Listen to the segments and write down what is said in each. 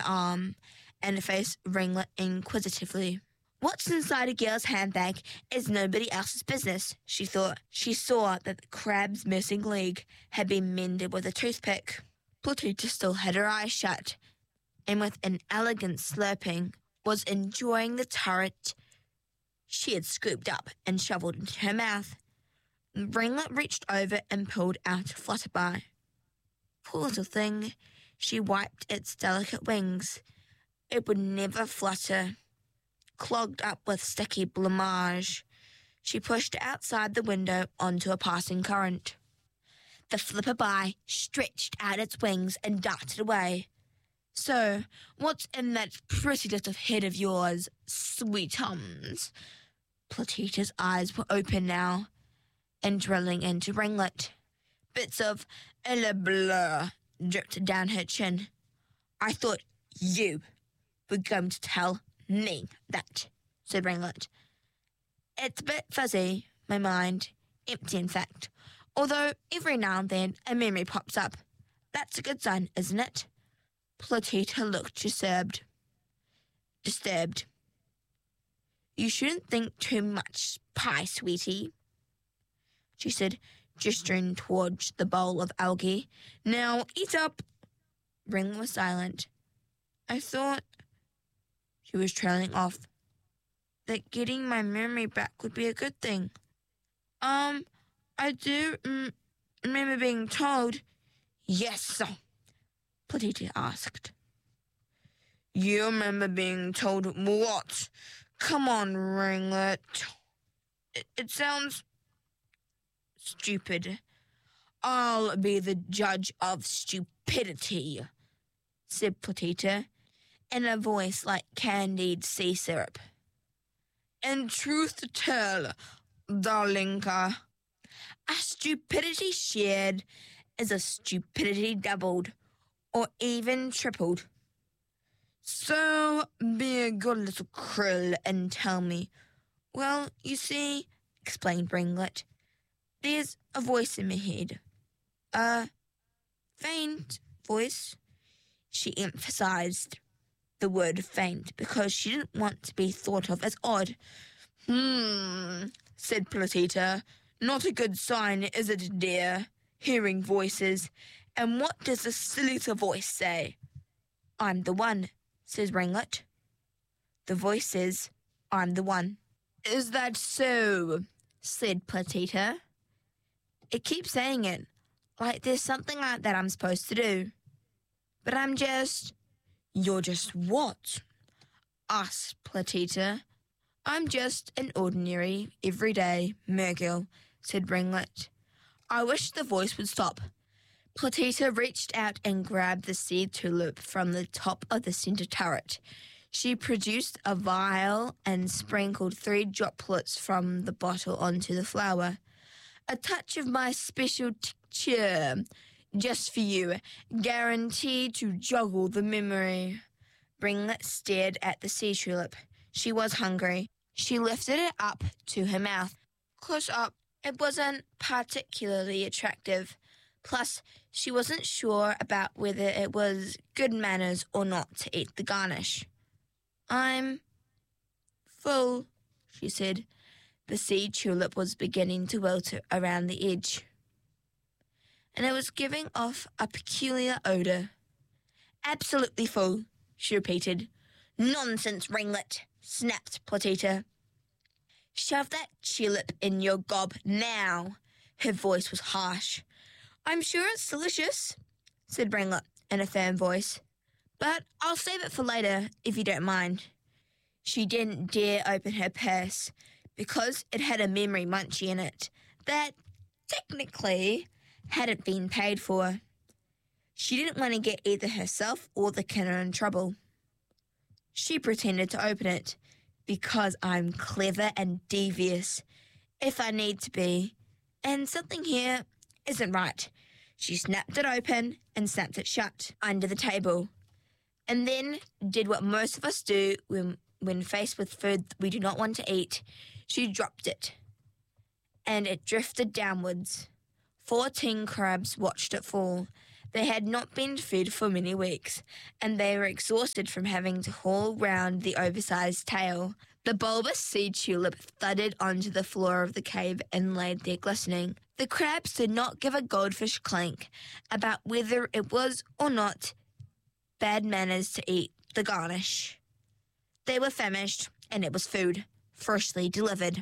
arm and faced Ringlet inquisitively. What's inside a girl's handbag is nobody else's business, she thought. She saw that the crab's missing leg had been mended with a toothpick. Perdita still had her eyes shut, and with an elegant slurping, was enjoying the turret she had scooped up and shoveled into her mouth. Ringlet reached over and pulled out a flutterby. Poor little thing, she wiped its delicate wings. It would never flutter. Clogged up with sticky plumage, she pushed it outside the window onto a passing current. The flipperby stretched out its wings and darted away. So, what's in that pretty little head of yours, sweetums? Perdita's eyes were open now, and drilling into Ringlet. Bits of le bleu dripped down her chin. I thought you were going to tell me that, said Ringlet. It's a bit fuzzy, my mind, empty in fact, although every now and then a memory pops up. That's a good sign, isn't it? Perdita looked disturbed. You shouldn't think too much pie, sweetie, she said, gesturing towards the bowl of algae. Now eat up. Ringlet was silent. I thought, she was trailing off, that getting my memory back would be a good thing. I do remember being told. Yes, Perdita asked. You remember being told what? Come on, Ringlet. It sounds stupid. I'll be the judge of stupidity, said Perdita, in a voice like candied sea syrup. And truth to tell, darlinga, a stupidity shared is a stupidity doubled, or even tripled. So be a good little krill and tell me. Well, you see, explained Ringlet, there's a voice in my head. A faint voice, she emphasized the word faint because she didn't want to be thought of as odd. Said Perdita. Not a good sign, is it, dear? Hearing voices. And what does the silly little voice say? I'm the one, says Ringlet. The voice says, I'm the one. Is that so? Said Perdita. It keeps saying it, like there's something like that I'm supposed to do. But I'm just... You're just what? Asked Perdita. I'm just an ordinary, everyday mergirl, said Ringlet. I wish the voice would stop. Perdita reached out and grabbed the seed tulip from the top of the centre turret. She produced a vial and sprinkled 3 droplets from the bottle onto the flower. A touch of my special tincture, just for you, guaranteed to joggle the memory. Ringlet stared at the sea tulip. She was hungry. She lifted it up to her mouth. Close up, it wasn't particularly attractive. Plus, she wasn't sure about whether it was good manners or not to eat the garnish. I'm full, she said. The sea tulip was beginning to wilter around the edge, and it was giving off a peculiar odour. Absolutely full, she repeated. Nonsense, Ringlet, snapped Perdita. Shove that tulip in your gob now. Her voice was harsh. I'm sure it's delicious, said Ringlet in a firm voice, but I'll save it for later if you don't mind. She didn't dare open her purse because it had a memory munchie in it that technically hadn't been paid for. She didn't want to get either herself or the killer in trouble. She pretended to open it because I'm clever and devious if I need to be, and something here isn't right. She snapped it open and snapped it shut under the table, and then did what most of us do when faced with food we do not want to eat. She dropped it, and it drifted downwards. 14 crabs watched it fall. They had not been fed for many weeks, and they were exhausted from having to haul round the oversized tail. The bulbous sea tulip thudded onto the floor of the cave and laid there glistening. The crabs did not give a goldfish clink about whether it was or not bad manners to eat the garnish. They were famished, and it was food, freshly delivered.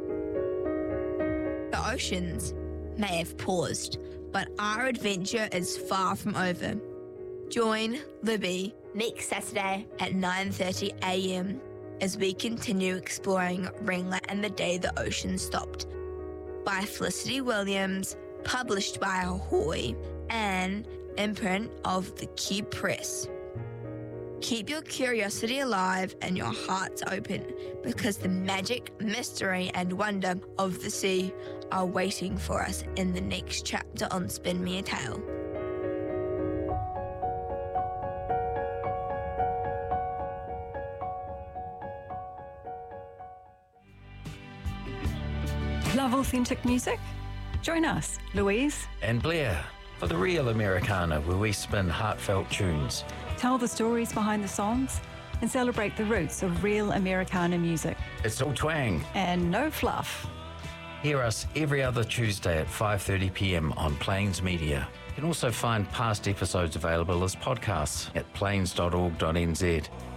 The oceans may have paused, but our adventure is far from over. Join Libby next Saturday at 9:30 a.m. as we continue exploring Ringlet and the Day the Ocean Stopped, by Felicity Williams, published by Ahoy, and imprint of the Cube Press. Keep your curiosity alive and your hearts open, because the magic, mystery, and wonder of the sea are waiting for us in the next chapter on Spin Me a Tale. Love authentic music? Join us, Louise and Blair, for The Real Americana, where we spin heartfelt tunes. Tell the stories behind the songs and celebrate the roots of real Americana music. It's all twang. And no fluff. Hear us every other Tuesday at 5:30 p.m. on Plains Media. You can also find past episodes available as podcasts at plains.org.nz.